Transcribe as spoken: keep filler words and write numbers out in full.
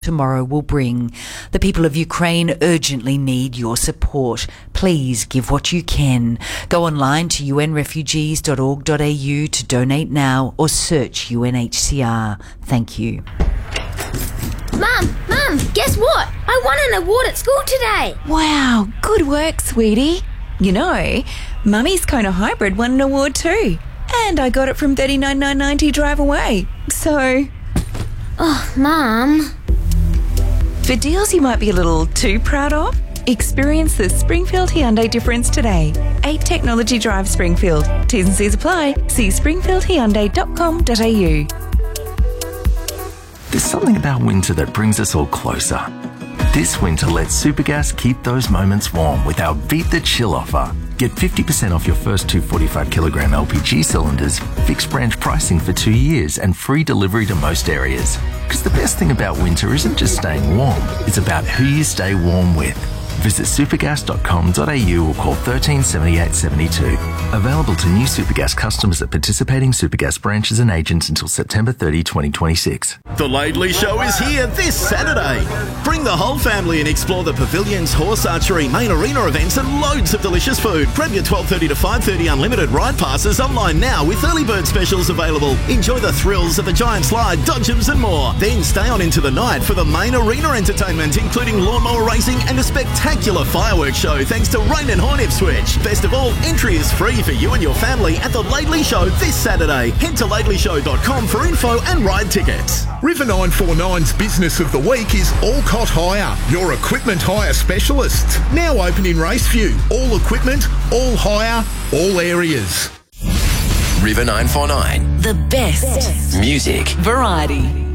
tomorrow will bring. The people of Ukraine urgently need your support. Please give what you can. Go online to u n refugees dot org dot a u to donate now or search U N H C R. Thank you. Mum, Mum, guess what? I won an award at school today. Wow, good work, sweetie. You know, Mummy's Kona Hybrid won an award too. And I got it from thirty-nine thousand nine hundred ninety Drive Away. So... Oh, Mum. For deals you might be a little too proud of, experience the Springfield Hyundai difference today. eight Technology Drive Springfield. T's and C's apply. See springfield hyundai dot com dot a u. There's something about winter that brings us all closer. This winter, let Supergas keep those moments warm with our Beat the Chill offer. Get fifty percent off your first two forty-five kilogram L P G cylinders, fixed branch pricing for two years and free delivery to most areas. Because the best thing about winter isn't just staying warm, it's about who you stay warm with. Visit supergas dot com dot a u or call one three seven eight seven two. Available to new Supergas customers at participating Supergas branches and agents until September thirtieth, twenty twenty-six. The Laidley Show is here this Saturday. Bring the whole family and explore the Pavilions, horse archery, main arena events and loads of delicious food. Grab your twelve thirty to five thirty unlimited ride passes online now with early bird specials available. Enjoy the thrills of the giant slide, dodgems and more. Then stay on into the night for the main arena entertainment, including lawnmower racing and a spectacular fireworks show thanks to Rain and Horn Ipswich. Best of all, entry is free for you and your family at the Laidley Show this Saturday. Head to laidley show dot com for info and ride tickets. River nine forty-nine's Business of the Week is Alcott Hire, your equipment hire specialist. Now open in Raceview. All equipment, all hire, all areas. River nine forty-nine. The best Music. variety.